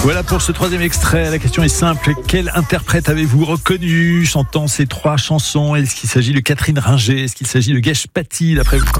Voilà pour ce troisième extrait. La question est simple. Quel interprète avez-vous reconnu chantant ces trois chansons? Est-ce qu'il s'agit de Catherine Ringer? Est-ce qu'il s'agit de Gage Paty, d'après vous?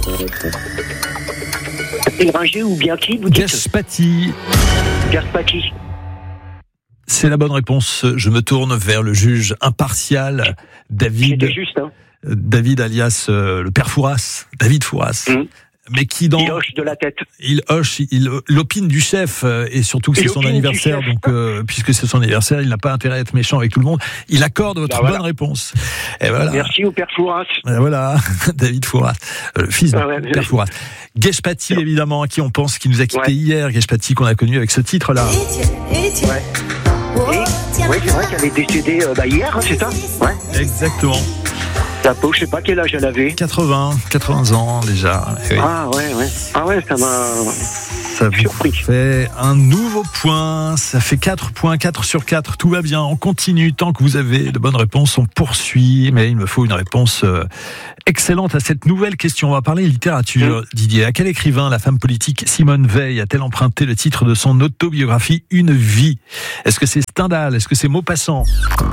Catherine Ringer ou bien qui, vous dites? Gage Paty. Gage Paty. C'est la bonne réponse. Je me tourne vers le juge impartial, David. C'était juste, hein. David alias le père Fouras. David Fouras. Mais qui Il hoche de la tête. Il l'opine du chef, et surtout que c'est son anniversaire, donc puisque c'est son anniversaire, il n'a pas intérêt à être méchant avec tout le monde. Il accorde votre bonne réponse. Et voilà. Merci au père Fouras. Et voilà, David Fouras, le fils de père Fouras. Gage Paty, évidemment, à qui on pense, qui nous a quitté hier. Gage Paty qu'on a connu avec ce titre-là. Oui, c'est vrai qu'elle est décédée hier, hein, c'est ça? Ouais. Exactement. La peau, je sais pas quel âge elle avait. 80 ans déjà. Oui. Ah ouais, ça m'a surpris. Ça fait un nouveau point, ça fait 4 points, 4 sur 4, tout va bien, on continue, tant que vous avez de bonnes réponses, on poursuit, mais il me faut une réponse excellente à cette nouvelle question. On va parler littérature, Didier. À quel écrivain la femme politique Simone Veil a-t-elle emprunté le titre de son autobiographie Une vie? Est-ce que c'est Stendhal? Est-ce que c'est Maupassant?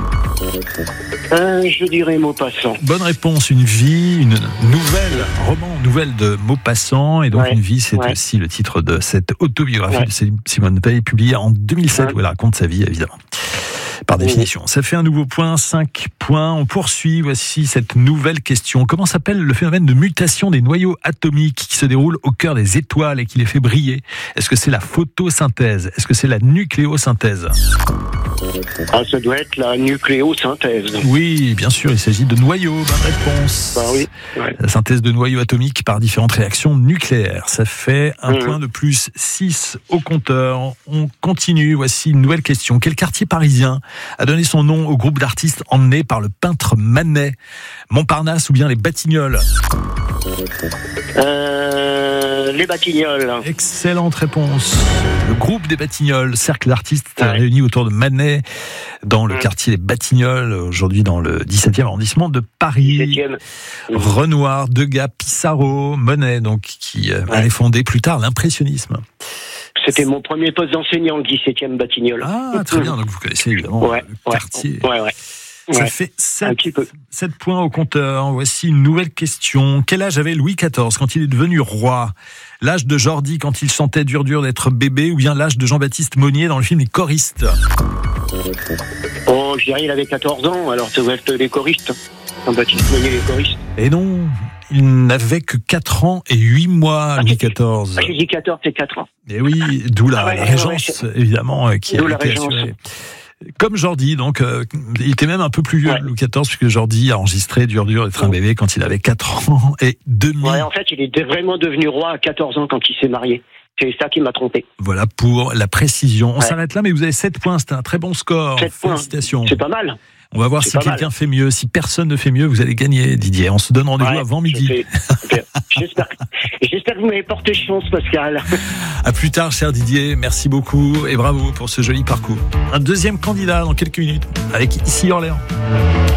Je dirais Maupassant. Bonne réponse, Une vie, une nouvelle de Maupassant, et donc Une vie, c'est aussi le titre de cette autobiographie de Simone Veil, publiée en 2007, où elle raconte sa vie, évidemment. Par définition. Ça fait un nouveau point, 5 points. On poursuit, voici cette nouvelle question. Comment s'appelle le phénomène de mutation des noyaux atomiques qui se déroule au cœur des étoiles et qui les fait briller? Est-ce que c'est la photosynthèse? Est-ce que c'est la nucléosynthèse? Ça doit être la nucléosynthèse. Oui, bien sûr, il s'agit de noyaux. Bonne réponse. Oui. La synthèse de noyaux atomiques par différentes réactions nucléaires. Ça fait un point de plus, 6 au compteur. On continue, voici une nouvelle question. Quel quartier parisien a donné son nom au groupe d'artistes emmenés par le peintre Manet? Montparnasse ou bien les Batignolles? Les Batignolles. Excellente réponse. Le groupe des Batignolles, cercle d'artistes réunis autour de Manet dans le quartier des Batignolles, aujourd'hui dans le 17e arrondissement de Paris. 17e. Renoir, Degas, Pissarro, Monet, donc qui allait fonder plus tard l'impressionnisme. C'était mon premier poste d'enseignant, le 17e Batignolles. Ah, très bien, donc vous connaissez évidemment le quartier. Ça fait 7 points au compteur. Voici une nouvelle question. Quel âge avait Louis XIV quand il est devenu roi? L'âge de Jordi quand il chantait dur d'être bébé, ou bien l'âge de Jean-Baptiste Monnier dans le film Les Choristes? Je dirais il avait 14 ans, alors ça doit être les choristes. Jean-Baptiste Monnier, les choristes. Et non, il n'avait que 4 ans et 8 mois, Louis XIV. J'ai dit 14, c'est 4 ans. Et oui, d'où la régence, évidemment, qui a été assurée. Comme Jordi, donc, il était même un peu plus vieux, Louis XIV, puisque Jordi a enregistré dur d'être un bébé quand il avait 4 ans et demi. Ouais, en fait, il est vraiment devenu roi à 14 ans quand il s'est marié. C'est ça qui m'a trompé. Voilà pour la précision. On s'arrête là, mais vous avez 7 points, c'était un très bon score. 7 Félicitations. Points. C'est pas mal. On va voir si quelqu'un fait mieux. Si personne ne fait mieux, vous allez gagner, Didier. On se donne rendez-vous avant midi. J'espère que vous m'avez porté chance, Pascal. À plus tard, cher Didier. Merci beaucoup et bravo pour ce joli parcours. Un deuxième candidat dans quelques minutes avec Ici Orléans.